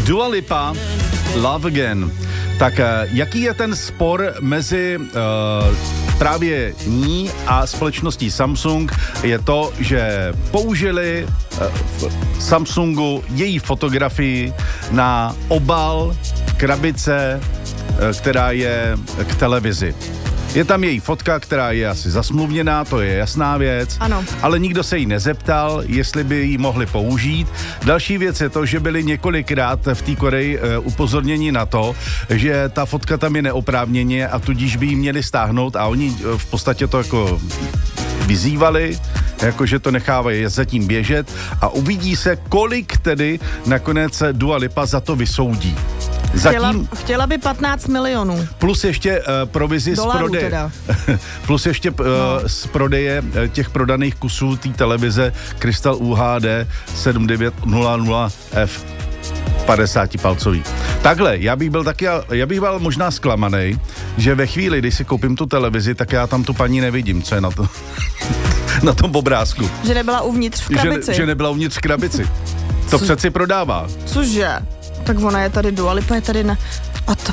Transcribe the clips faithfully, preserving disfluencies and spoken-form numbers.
Dua Lipa, Love Again. Tak jaký je ten spor mezi uh, právě ní a společností Samsung? Je to, že použili uh, v Samsungu její fotografii na obal krabice, uh, která je k televizi. Je tam její fotka, která je asi zasmluvněná, to je jasná věc, ano. Ale nikdo se jí nezeptal, jestli by ji mohli použít. Další věc je to, že byli několikrát v té Koreji e, upozorněni na to, že ta fotka tam je neoprávněně a tudíž by ji měli stáhnout a oni e, v podstatě to jako vyzývali, jakože to nechávají zatím běžet a uvidí se, kolik tedy nakonec Dua Lipa za to vysoudí. Zatím, chtěla, chtěla by patnáct milionů. Plus ještě uh, provizi z prodeje. Plus ještě uh, no. z prodeje uh, těch prodaných kusů té televize Crystal U H D sedm devět nula nula F padesátipalcový. Takhle, já bych byl taky, já bych byl možná zklamanej, že ve chvíli, kdy si koupím tu televizi, tak já tam tu paní nevidím, co je na to na tom obrázku. Že nebyla uvnitř v krabici. Že, že nebyla uvnitř v krabici. To Co? Přeci prodává. Cože? Tak ona je tady, Dua Lipa je tady na... A to...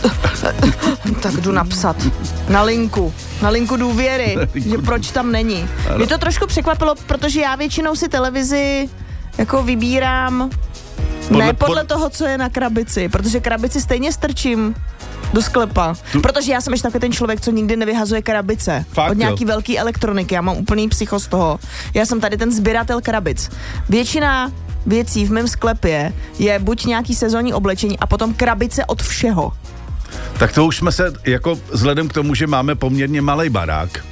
Tak jdu napsat. Na linku. Na linku důvěry. Že proč tam není. Mě to trošku překvapilo, protože já většinou si televizi jako vybírám podle, ne podle pod... toho, co je na krabici. Protože krabici stejně strčím do sklepa. Tu... Protože já jsem ještě takový ten člověk, co nikdy nevyhazuje krabice. Fakt, od nějaký jo. velký elektroniky. Já mám úplný psycho z toho. Já jsem tady ten sběratel krabic. Většina věcí v mém sklepě je buď nějaký sezónní oblečení a potom krabice od všeho. Tak to už jsme se, jako vzhledem k tomu, že máme poměrně malej barák,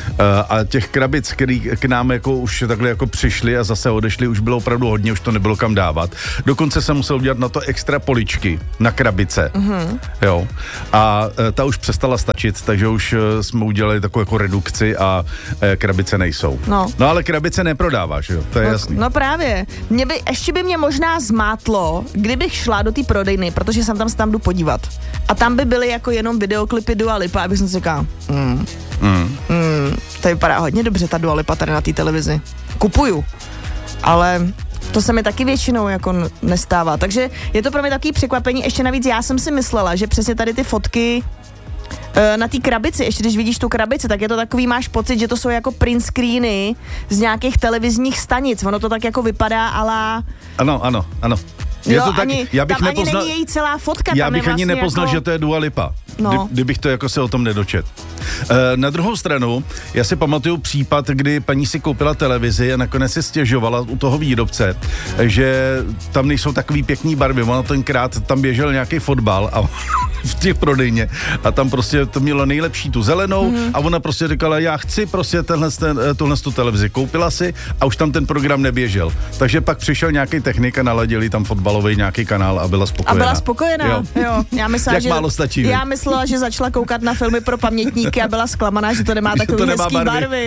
a těch krabic, který k nám jako už takhle jako přišli a zase odešli, už bylo opravdu hodně, už to nebylo kam dávat. Dokonce jsem musel udělat na to extra poličky na krabice. Mm-hmm. Jo. A ta už přestala stačit, takže už jsme udělali takovou jako redukci a krabice nejsou. No, no ale krabice neprodáváš, jo, to je no, jasný. No právě. Mě by, ještě by mě možná zmátlo, kdybych šla do té prodejny, protože jsem tam se tam jdu podívat. A tam by byly jako jenom videoklipy Dua Lipa, abych jsem si říkala, mm, mm. Mm, to vypadá hodně dobře, ta Dua Lipa tady na té televizi. Kupuju, ale to se mi taky většinou jako nestává. Takže je to pro mě takový překvapení. Ještě navíc já jsem si myslela, že přesně tady ty fotky e, na té krabici, ještě když vidíš tu krabici, tak je to takový, máš pocit, že to jsou jako print screeny z nějakých televizních stanic. Ono to tak jako vypadá ala... Ano, ano, ano. Je jo, to tak, ani, já bych tam nepoznal, ani není její celá fotka. Já tam bych vlastně ani nepoznal, jako... že to je Dua Lipa, no. kdy, kdybych to jako se o tom nedočet. E, na druhou stranu, já si pamatuju případ, kdy paní si koupila televizi a nakonec si stěžovala u toho výrobce, že tam nejsou takový pěkný barvy. Ono tenkrát tam běžel nějaký fotbal a v těch prodejně a tam prostě to mělo nejlepší tu zelenou mm-hmm. a ona prostě říkala, já chci prostě tenhle, ten, tuhle tu televizi. Koupila si a už tam ten program neběžel. Takže pak přišel nějaký technik a naladili tam fotbalový nějaký kanál a byla spokojená. A byla spokojená, jo. jo. Já myslela, Jak že, málo stačí. Já myslela, že začala koukat na filmy pro pamětníky a byla zklamaná, že to nemá takový to nemá hezký barvy. barvy.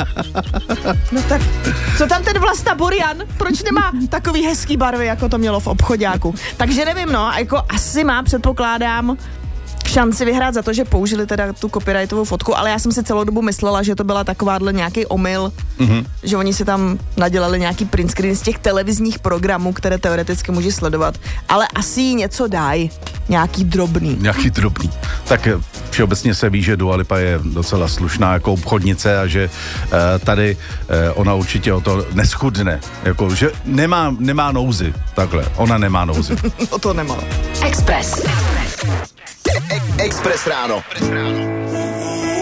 No tak, co tam ten Vlasta Burian? Proč nemá takový hezký barvy, jako to mělo v obchoďáku? Takže nevím, no, jako asi má, předpokládám, šanci vyhrát za to, že použili teda tu copyrightovou fotku, ale já jsem si celou dobu myslela, že to byla takováhle nějaký omyl, mm-hmm. že oni si tam nadělali nějaký print screen z těch televizních programů, které teoreticky může sledovat, ale asi jí něco dají, nějaký drobný. Nějaký drobný. Tak všeobecně se ví, že Dua Lipa je docela slušná jako obchodnice a že uh, tady uh, ona určitě o to neschudne, jako, že nemá, nemá nouzy, takhle, ona nemá nouzy. O to nemá. Express. Express ráno.